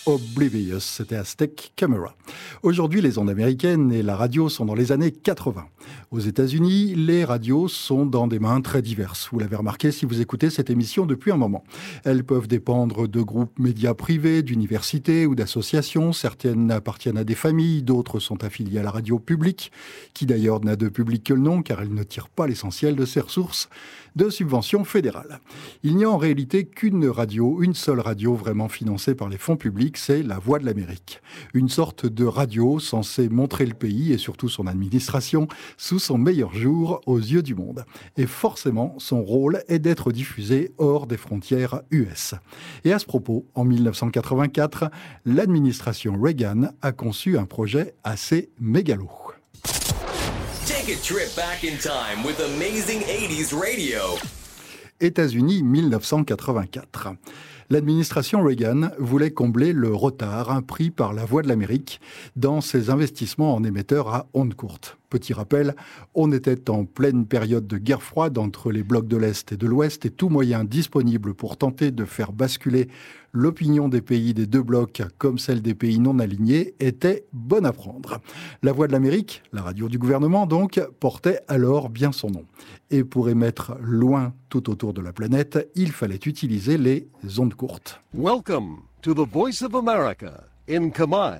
Oblivious, c'était Aztec Camera. Aujourd'hui, les ondes américaines et la radio sont dans les années 80. Aux États-Unis, les radios sont dans des mains très diverses. Vous l'avez remarqué si vous écoutez cette émission depuis un moment. Elles peuvent dépendre de groupes médias privés, d'universités ou d'associations. Certaines appartiennent à des familles, d'autres sont affiliées à la radio publique, qui d'ailleurs n'a de public que le nom, car elle ne tire pas l'essentiel de ses ressources de subventions fédérales. Il n'y a en réalité qu'une radio, une seule radio vraiment financée par les fonds publics, c'est La Voix de l'Amérique. Une sorte de radio censée montrer le pays et surtout son administration sous son meilleur jour aux yeux du monde. Et forcément, son rôle est d'être diffusé hors des frontières US. Et à ce propos, en 1984, l'administration Reagan a conçu un projet assez mégalo. Take a trip back in time with amazing 80s radio. États-Unis 1984. L'administration Reagan voulait combler le retard pris par La Voix de l'Amérique dans ses investissements en émetteurs à ondes courtes. Petit rappel, on était en pleine période de guerre froide entre les blocs de l'Est et de l'Ouest et tout moyen disponible pour tenter de faire basculer l'opinion des pays des deux blocs comme celle des pays non alignés était bonne à prendre. La Voix de l'Amérique, la radio du gouvernement donc, portait alors bien son nom. Et pour émettre loin tout autour de la planète, il fallait utiliser les ondes courtes. Welcome to the Voice of America in Kamai.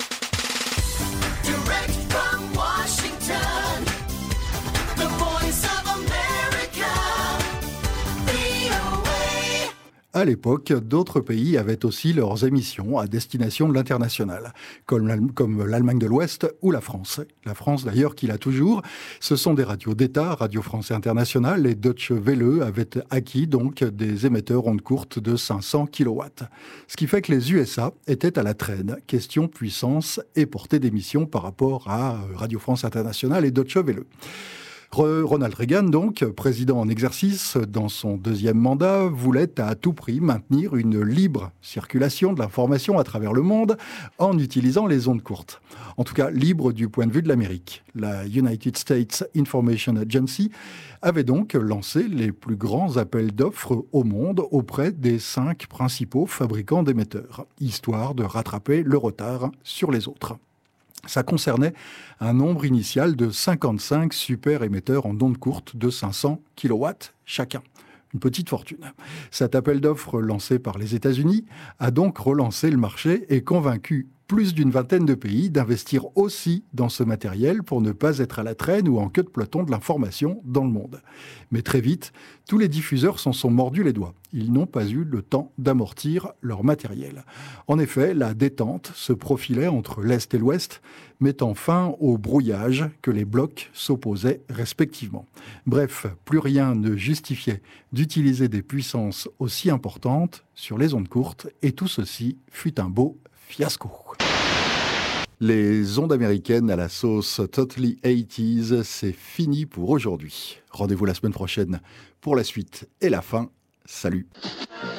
Direct from Washington, the Voice of America, VOA. À l'époque, d'autres pays avaient aussi leurs émissions à destination de l'international, comme l'Allemagne de l'Ouest ou la France. La France, d'ailleurs, qui l'a toujours. Ce sont des radios d'État, Radio France Internationale. Les Deutsche Welle avaient acquis donc des émetteurs ondes courtes de 500 kW. Ce qui fait que les USA étaient à la traîne. Question puissance et portée d'émission par rapport à Radio France Internationale et Deutsche Welle. Ronald Reagan, donc, président en exercice dans son deuxième mandat, voulait à tout prix maintenir une libre circulation de l'information à travers le monde en utilisant les ondes courtes. En tout cas, libre du point de vue de l'Amérique. La United States Information Agency avait donc lancé les plus grands appels d'offres au monde auprès des 5 principaux fabricants d'émetteurs, histoire de rattraper le retard sur les autres. Ça concernait un nombre initial de 55 super émetteurs en ondes courtes de 500 kW chacun. Une petite fortune. Cet appel d'offres lancé par les États-Unis a donc relancé le marché et convaincu plus d'une vingtaine de pays d'investir aussi dans ce matériel pour ne pas être à la traîne ou en queue de peloton de l'information dans le monde. Mais très vite, tous les diffuseurs s'en sont mordus les doigts. Ils n'ont pas eu le temps d'amortir leur matériel. En effet, la détente se profilait entre l'Est et l'Ouest, mettant fin au brouillage que les blocs s'opposaient respectivement. Bref, plus rien ne justifiait d'utiliser des puissances aussi importantes sur les ondes courtes, et tout ceci fut un beau fiasco. Les ondes américaines à la sauce Totally 80s, c'est fini pour aujourd'hui. Rendez-vous la semaine prochaine pour la suite et la fin. Salut.